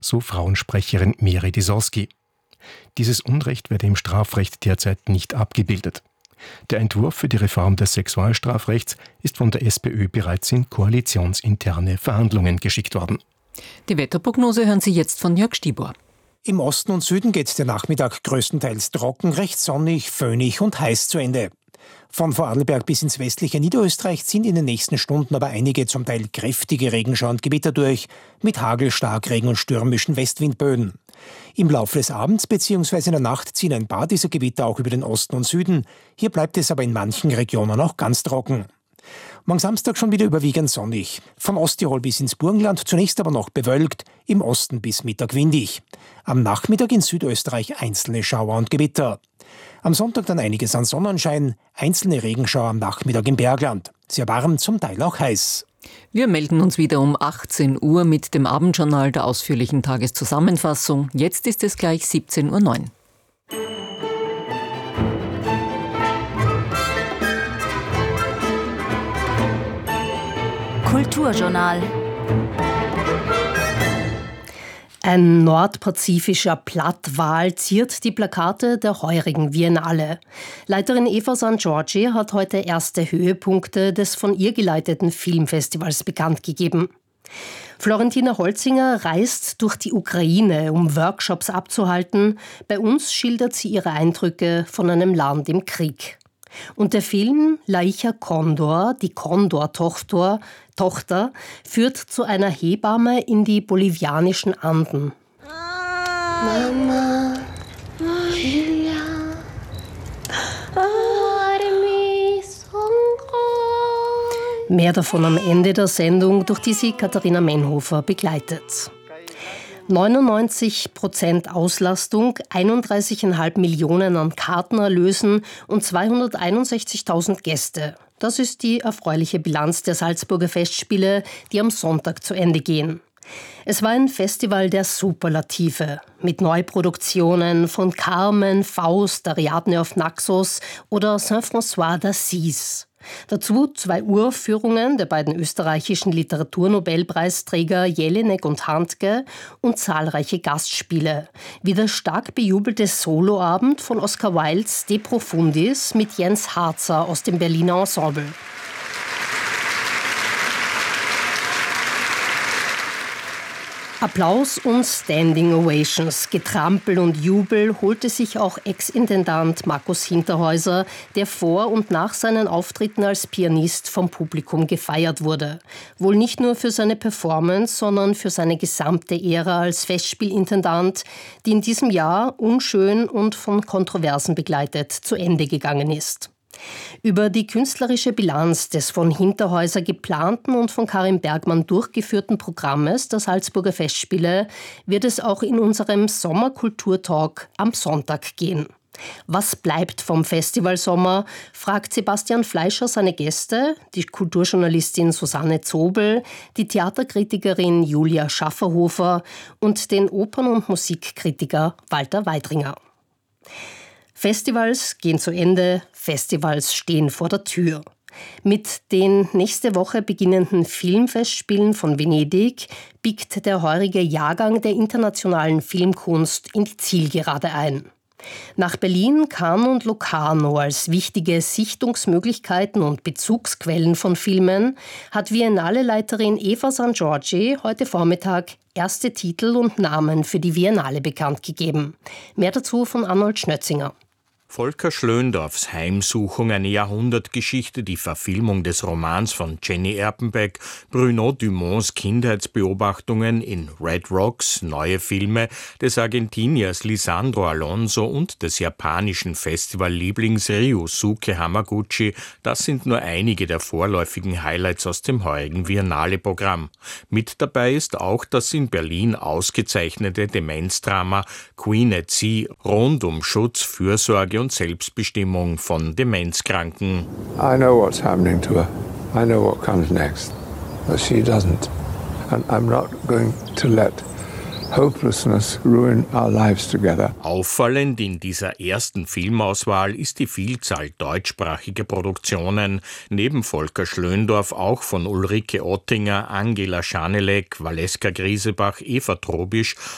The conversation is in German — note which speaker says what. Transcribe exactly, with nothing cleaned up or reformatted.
Speaker 1: so Frauensprecherin Mary Disorski. Dieses Unrecht werde im Strafrecht derzeit nicht abgebildet. Der Entwurf für die Reform des Sexualstrafrechts ist von der SPÖ bereits in koalitionsinterne Verhandlungen geschickt worden.
Speaker 2: Die Wetterprognose hören Sie jetzt von Jörg Stibor.
Speaker 3: Im Osten und Süden geht der Nachmittag größtenteils trocken, recht sonnig, föhnig und heiß zu Ende. Von Vorarlberg bis ins westliche Niederösterreich ziehen in den nächsten Stunden aber einige zum Teil kräftige Regenschauer und Gewitter durch, mit Hagel, Starkregen und stürmischen Westwindböen. Im Laufe des Abends bzw. in der Nacht ziehen ein paar dieser Gewitter auch über den Osten und Süden. Hier bleibt es aber in manchen Regionen auch ganz trocken. Morgen Samstag schon wieder überwiegend sonnig. Von Osttirol bis ins Burgenland zunächst aber noch bewölkt, im Osten bis Mittag windig. Am Nachmittag in Südösterreich einzelne Schauer und Gewitter. Am Sonntag dann einiges an Sonnenschein, einzelne Regenschauer am Nachmittag im Bergland. Sehr warm, zum Teil auch heiß.
Speaker 2: Wir melden uns wieder um achtzehn Uhr mit dem Abendjournal der ausführlichen Tageszusammenfassung. Jetzt ist es gleich siebzehn Uhr neun.
Speaker 4: Kulturjournal.
Speaker 5: Ein nordpazifischer Plattwal ziert die Plakate der heurigen Biennale. Leiterin Eva San Giorgi hat heute erste Höhepunkte des von ihr geleiteten Filmfestivals bekannt gegeben. Florentina Holzinger reist durch die Ukraine, um Workshops abzuhalten. Bei uns schildert sie ihre Eindrücke von einem Land im Krieg. Und der Film Laicha Condor, die Condor-Tochter, Tochter, führt zu einer Hebamme in die bolivianischen Anden.
Speaker 6: Mama, Julia,
Speaker 5: Mehr davon am Ende der Sendung, durch die sie Katharina Menhofer begleitet. neunundneunzig Prozent Auslastung, einunddreißig Komma fünf Millionen an Kartenerlösen und zweihunderteinundsechzigtausend Gäste. Das ist die erfreuliche Bilanz der Salzburger Festspiele, die am Sonntag zu Ende gehen. Es war ein Festival der Superlative, mit Neuproduktionen von Carmen, Faust, Ariadne auf Naxos oder Saint-François d'Assise. Dazu zwei Uraufführungen der beiden österreichischen Literaturnobelpreisträger Jelinek und Handke und zahlreiche Gastspiele, wie der stark bejubelte Soloabend von Oscar Wildes De Profundis mit Jens Harzer aus dem Berliner Ensemble. Applaus und Standing Ovations, Getrampel und Jubel holte sich auch Ex-Intendant Markus Hinterhäuser, der vor und nach seinen Auftritten als Pianist vom Publikum gefeiert wurde. Wohl nicht nur für seine Performance, sondern für seine gesamte Ära als Festspielintendant, die in diesem Jahr unschön und von Kontroversen begleitet zu Ende gegangen ist. Über die künstlerische Bilanz des von Hinterhäuser geplanten und von Karin Bergmann durchgeführten Programmes der Salzburger Festspiele wird es auch in unserem Sommerkulturtalk am Sonntag gehen. Was bleibt vom Festivalsommer, fragt Sebastian Fleischer seine Gäste, die Kulturjournalistin Susanne Zobel, die Theaterkritikerin Julia Schafferhofer und den Opern- und Musikkritiker Walter Weidringer. Festivals gehen zu Ende, Festivals stehen vor der Tür. Mit den nächste Woche beginnenden Filmfestspielen von Venedig biegt der heurige Jahrgang der internationalen Filmkunst in die Zielgerade ein. Nach Berlin, Cannes und Locarno als wichtige Sichtungsmöglichkeiten und Bezugsquellen von Filmen hat Biennale-Leiterin Eva San Giorgi heute Vormittag erste Titel und Namen für die Biennale bekannt gegeben. Mehr dazu von Arnold Schnötzinger.
Speaker 7: Volker Schlöndorffs Heimsuchung, eine Jahrhundertgeschichte, die Verfilmung des Romans von Jenny Erpenbeck, Bruno Dumonts Kindheitsbeobachtungen in Red Rocks, neue Filme des Argentiniers Lisandro Alonso und des japanischen Festivallieblings Ryusuke Hamaguchi, das sind nur einige der vorläufigen Highlights aus dem heurigen Biennale-Programm. Mit dabei ist auch das in Berlin ausgezeichnete Demenzdrama Queen at Sea rund um Schutz, Fürsorge und Selbstbestimmung von Demenzkranken.
Speaker 8: I know what's happening to her. I know what comes next. But she doesn't. And I'm not going to let hopelessness ruin our lives together.
Speaker 7: Auffallend in dieser ersten Filmauswahl ist die Vielzahl deutschsprachiger Produktionen, neben Volker Schlöndorff auch von Ulrike Ottinger, Angela Schanelek, Valeska Griesebach, Eva Trobisch